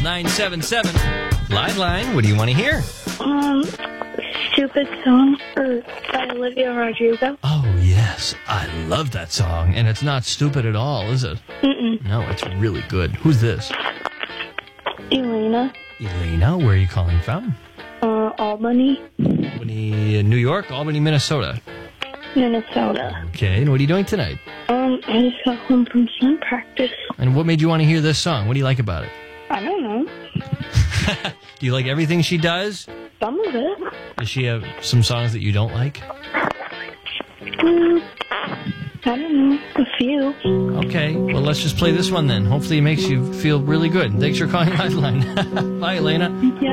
977. Liveline, what do you want to hear? Stupid Song by Olivia Rodrigo. Oh, yes. I love that song. And it's not stupid at all, is it? Mm-mm. No, it's really good. Who's this? Elena. Elena, where are you calling from? Albany, Albany, New York, Albany, Minnesota. Minnesota. Okay, and what are you doing tonight? I just got home from swim practice. And what made you want to hear this song? What do you like about it? I don't know. Do you like everything she does? Some of it. Does she have some songs that you don't like? I don't know. A few. Okay, well, let's just play this one then. Hopefully it makes you feel really good. Thanks for calling Lifeline. Bye, Elena. Yeah.